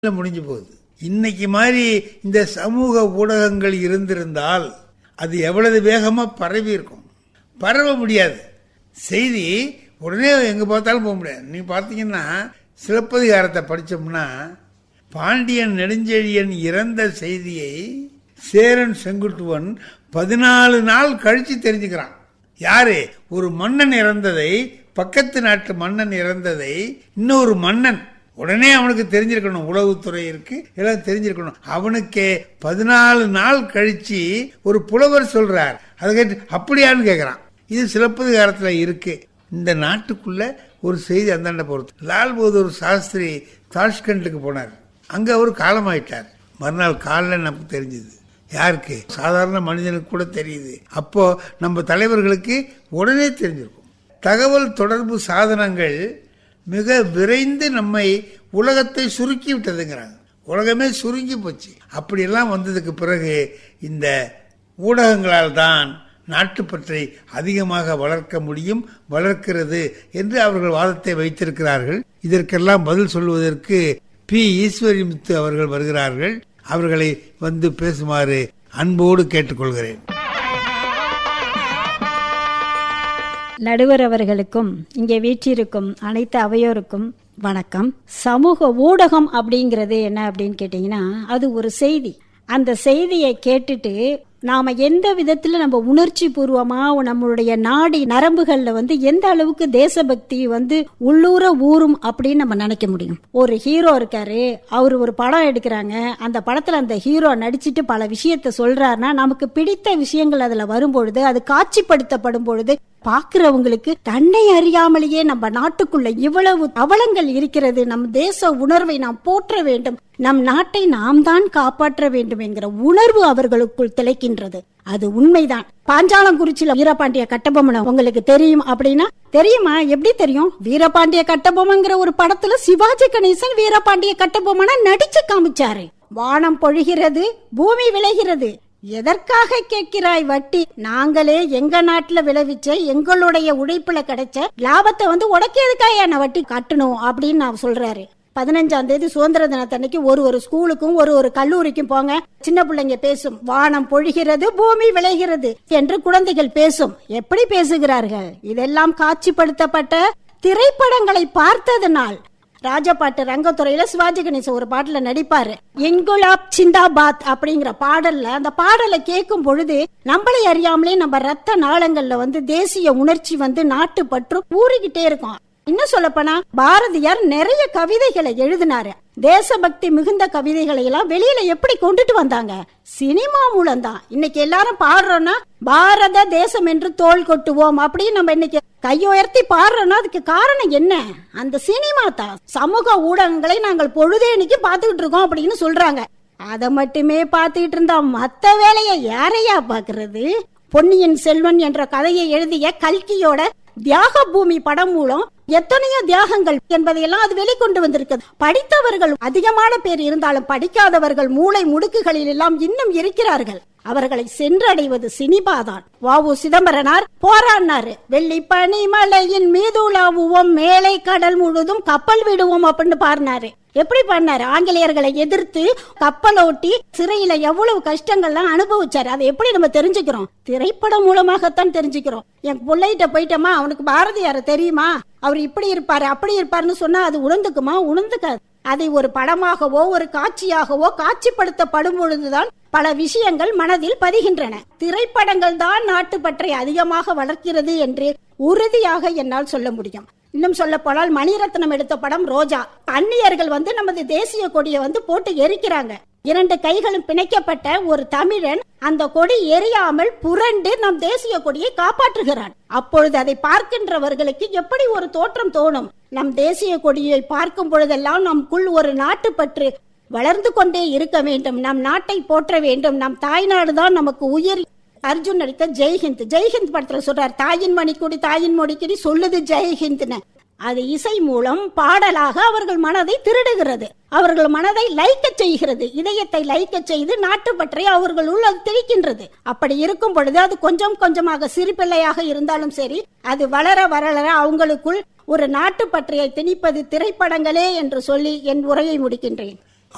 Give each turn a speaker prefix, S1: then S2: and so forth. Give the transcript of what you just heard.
S1: முடிஞ்சு போகுது. இன்னைக்கு மாதிரி இந்த சமூக ஊடகங்கள் இருந்திருந்தால் அது எவ்வளவு வேகமா பரவி இருக்கும். பரவ முடியாது. செய்தி உடனே எங்க பார்த்தாலும் போக முடியாது. நீங்க பார்த்தீங்கன்னா சிலப்பதிகாரத்தை படிச்சோம்னா பாண்டியன் நெடுஞ்செழியன் இறந்த செய்தியை சேரன் செங்குட்டுவன் 14 நாள் கழிச்சு தெரிஞ்சுக்கிறான். யாரு? ஒரு மன்னன் இறந்ததை, பக்கத்து நாட்டு மன்னன் இறந்ததை இன்னொரு மன்னன் உடனே அவனுக்கு தெரிஞ்சிருக்கணும். உளவுத்துறை இருக்கு, எல்லாம் தெரிஞ்சிருக்கணும். அவனுக்கே 14 நாள் கழிச்சு ஒரு புலவர் சொல்றார். அதை கேட்டு அப்படியான்னு கேட்கிறான். இது சிலப்பதிகாரத்துல இருக்கு. இந்த நாட்டுக்குள்ள ஒரு செய்தி அந்தாண்ட போறது. லால் பகதூர் சாஸ்திரி தாஷ்கண்டுக்கு போனார். அங்க அவர் காலமாயிட்டார். மறுநாள் காலைல நமக்கு தெரிஞ்சது. யாருக்கு? சாதாரண மனிதனுக்கு கூட தெரியுது. அப்போ நம்ம தலைவர்களுக்கு உடனே தெரிஞ்சிருக்கும். தகவல் தொடர்பு சாதனங்கள் மிக விரைந்து நம்மை உலகத்தை சுருக்கி விட்டதுங்கிறாங்க. உலகமே சுருங்கி போச்சு. அப்படியெல்லாம் வந்ததுக்கு பிறகு இந்த ஊடகங்களால் தான் நாட்டுப்பற்றை அதிகமாக வளர்க்க முடியும், வளர்க்கிறது என்று அவர்கள் வாதத்தை வைத்திருக்கிறார்கள். இதற்கெல்லாம் பதில் சொல்வதற்கு பி. ஈஸ்வரிமுத்து அவர்கள் வருகிறார்கள். அவர்களை வந்து பேசுமாறு அன்போடு கேட்டுக்கொள்கிறேன்.
S2: நடுவர் அவர்களுக்கும் இங்கே வீற்றிருக்கும் அனைத்து அவையோருக்கும் வணக்கம். சமூக ஊடகம் அப்படிங்கிறது என்ன அப்படின்னு கேட்டீங்கன்னா, அது ஒரு செய்தி. அந்த செய்தியை கேட்டுட்டு நாம எந்த விதத்துல நம்ம உணர்ச்சி பூர்வமா நம்மளுடைய நாடி நரம்புகள்ல எந்த அளவுக்கு தேசபக்தி உள்ளூர ஊறும் அப்படின்னு நம்ம நினைக்க முடியும். ஒரு ஹீரோ இருக்காரு, அவரு ஒரு படம் எடுக்கிறாங்க. அந்த படத்துல அந்த ஹீரோ நடிச்சிட்டு பல விஷயத்த சொல்றாருன்னா, நமக்கு பிடித்த விஷயங்கள் அதுல வரும்பொழுது, அது காட்சிப்படுத்தப்படும் பொழுது பாக்குறவங்களுக்கு தன்னை அறியாமலேயே நம்ம நாட்டுக்குள்ள இவ்வளவு அவலங்கள் இருக்கிறது, நம் தேச உணர்வை நாம் போற்ற வேண்டும், நம் நாட்டை நாம் தான் காப்பாற்ற வேண்டும் என்கிற உணர்வு அவர்களுக்குள் திளைக்கின்றது. அது உண்மைதான். பாஞ்சாலங்குறிச்சியில வீரபாண்டிய கட்டபொம்மன் உங்களுக்கு தெரியும் அப்படின்னா, தெரியுமா? எப்படி தெரியும்? வீரபாண்டிய கட்டபொம்மன்ங்கிற ஒரு படத்துல சிவாஜி கணேசன் வீரபாண்டிய கட்டபொம்மனை நடிச்சு காமிச்சாரு. வானம் பொழிகிறது, பூமி விளைகிறது, எதற்காக கேட்கிறாய் வட்டி? நாங்களே எங்க நாட்டுல விளைவிச்ச எங்களுடைய உழைப்புல கிடைச்ச லாபத்தை உடக்கிறதுக்காக என்ன வட்டி கட்டணும் அப்படின்னு நான் சொல்றாரு. 15ஆம் தேதி சுதந்திர தினத்தன்னைக்கு ஒரு ஸ்கூலுக்கும் ஒரு கல்லூரிக்கும் போங்க, சின்ன பிள்ளைங்க பேசும். வானம் பொழிகிறது, பூமி விளைகிறது என்று குழந்தைகள் பேசும். எப்படி பேசுகிறார்கள்? இதெல்லாம் காட்சிப்படுத்தப்பட்ட திரைப்படங்களை பார்த்ததனால். ராஜபாட்டு ரங்கத்துறையில சிவாஜி கணேசன் ஒரு பாட்டுல நடிப்பாரு. இன்குலாப் சிந்தாபாத் அப்படிங்கிற பாடல்ல, அந்த பாடலை கேட்கும் பொழுது நம்மளை அறியாமலே நம்ம ரத்த நாளங்கள்ல தேசிய உணர்ச்சி நாட்டு பற்று ஊறிக்கிட்டே இருக்கும். இன்னும் சொல்லப்போனா பாரதியார் நிறைய கவிதைகளை எழுதினாரு. தேசபக்தி மிகுந்த கவிதைகளை எல்லாம் வெளியில எப்படி கொண்டுட்டு வந்தாங்க? சினிமா மூலம்தான். இன்னைக்கு எல்லாரும் பாடுறோம்னா பாரத தேசம் என்று தோள் கொட்டுவோம் அப்படின்னு நம்ம இன்னைக்கு கையுயர்த்தி பாடுறோம்னா அதுக்கு காரணம் என்ன? அந்த சினிமா தான். சமூக ஊடகங்களை நாங்கள் பொழுதேனிக்கு பாத்துக்கிட்டு இருக்கோம் அப்படின்னு சொல்றாங்க. அதை மட்டுமே பாத்துக்கிட்டு இருந்தா மத்த வேலையை யாரையா பாக்குறது? பொன்னியின் செல்வன் என்ற கதையை எழுதிய கல்கியோட தியாக பூமி படம் மூலம் எத்தனையோ தியாகங்கள் என்பதையெல்லாம் அது வெளிக்கொண்டு வந்திருக்கிறது. படித்தவர்கள் அதிகமான பேர் இருந்தாலும் படிக்காதவர்கள் மூளை முடுக்குகளில் எல்லாம் இன்னும் இருக்கிறார்கள். அவர்களை சென்றடைவது சினிமா தான். வ.உ. சிதம்பரனார் போராடினாரு. வெள்ளி பனிமலையின் மீதுலாவுவோம், மேலை கடல் முழுதும் கப்பல் விடுவோம் அப்படின்னு பாடினாரு. எப்படி பண்ணாரு? ஆங்கிலேயர்களை எதிர்த்து கப்பலோட்டி சிறையில எவ்வளவு கஷ்டங்கள்லாம் அனுபவிச்சாரு. அதை எப்படி நம்ம தெரிஞ்சுக்கிறோம்? திரைப்படம் மூலமாகத்தான் தெரிஞ்சுக்கிறோம். என் பிள்ளைகிட்ட போயிட்டோமா, அவனுக்கு பாரதியார் தெரியுமா, அவர் இப்படி இருப்பாரு அப்படி இருப்பாருன்னு சொன்னா அது உணர்ந்துக்குமா? உணர்ந்துக்காது. அதை ஒரு படமாகவோ ஒரு காட்சியாகவோ காட்சிப்படுத்தப்படும் பொழுதுதான் பல விஷயங்கள் மனதில் பதிகின்றன. திரைப்படங்கள் தான் நாட்டுப்பற்றை அதிகமாக வளர்க்கிறது என்று உறுதியாக என்னால் சொல்ல முடியும். இன்னும் சொல்ல போனால் மணிரத்னம் எடுத்த படம் ரோஜா. அந்நியர்கள் நமது தேசிய கொடியை போட்டு எரிக்கிறாங்க. 2 கைகளும் பிணைக்கப்பட்ட ஒரு தமிழன் அந்த கொடி எரியாமல் புரண்டு நம் தேசிய கொடியை காப்பாற்றுகிறான். அப்பொழுது அதை பார்க்கின்றவர்களுக்கு எப்படி ஒரு தோற்றம் தோணும்? நம் தேசிய கொடியை பார்க்கும் பொழுதெல்லாம் நமக்குள் ஒரு நாட்டுப்பற்று வளர்ந்து கொண்டே இருக்க வேண்டும். நம் நாட்டை போற்ற வேண்டும். நம் தாய்நாடுதான் நமக்கு உயிர். அர்ஜுன் நடித்த ஜெய்ஹிந்த், ஜெய்ஹிந்த் படத்துல சொல்றார், தாயின் மணிக்குடி தாயின் மொழிக்குடி சொல்லுது ஜெய்ஹிந்த்னு. அது இசை மூலம் பாடலாக அவர்கள் மனதை திருடுகிறது, அவர்கள் மனதை லைக்க செய்கிறது, இதயத்தை லைக்க செய்து நாட்டுப்பற்றை அவர்கள் உள்ள திணிக்கின்றது. அப்படி இருக்கும் பொழுது அது கொஞ்சம் கொஞ்சமாக சிறுபிள்ளையாக இருந்தாலும் சரி, அது வளர வளர அவங்களுக்குள் ஒரு நாட்டுப்பற்றையை திணிப்பது திரைப்படங்களே என்று சொல்லி என் உரையை முடிக்கின்றேன்.